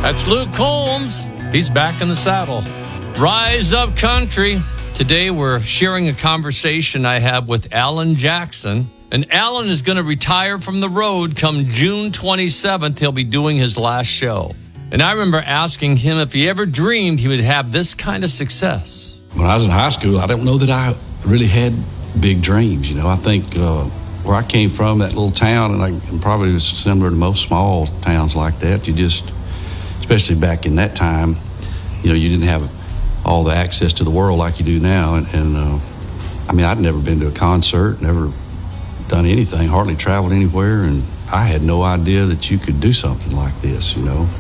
That's Luke Combs. He's back in the saddle. Rise Up Country. Today we're sharing a conversation I have with Alan Jackson. And Alan is going to retire from the road come June 27th. He'll be doing his last show. And I remember asking him if he ever dreamed he would have this kind of success. When I was in high school, I don't know that I really had big dreams. You know, I think where I came from, that little town, and probably was similar to most small towns like that, you just, especially back in that time, you know, you didn't have all the access to the world like you do now. And I mean, I'd never been to a concert, never done anything, hardly traveled anywhere, and I had no idea that you could do something like this, you know.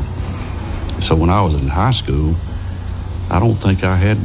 So when I was in high school, I don't think I had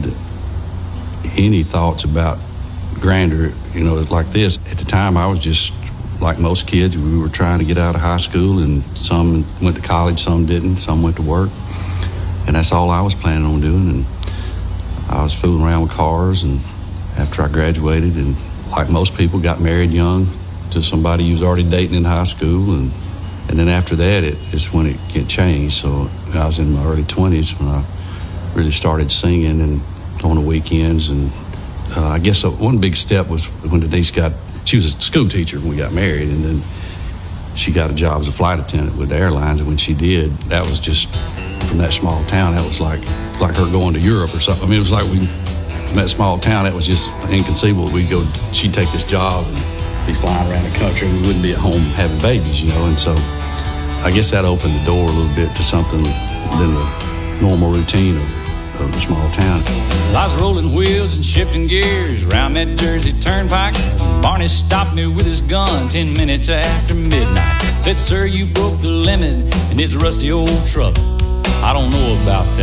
any thoughts about grandeur, you know, like this. At the time, I was just like most kids. We were trying to get out of high school, and some went to college, some didn't, some went to work. And that's all I was planning on doing. And I was fooling around with cars, and after I graduated, and like most people, got married young to somebody you was already dating in high school. And then after that, it's when it changed. So I was in my early 20s when I really started singing and on the weekends. And I guess one big step was when Denise she was a school teacher when we got married, and then she got a job as a flight attendant with the airlines. And when she did, that was just, from that small town, that was like her going to Europe or something. I mean, it was like from that small town, that was just inconceivable. She'd take this job and be flying around the country, and we wouldn't be at home having babies, you know. And so I guess that opened the door a little bit to something than the normal routine of the small town. I was rolling wheels and shifting gears around that Jersey turnpike. Barney stopped me with his gun 10 minutes after midnight. Said, "Sir, you broke the limit in this rusty old truck. I don't know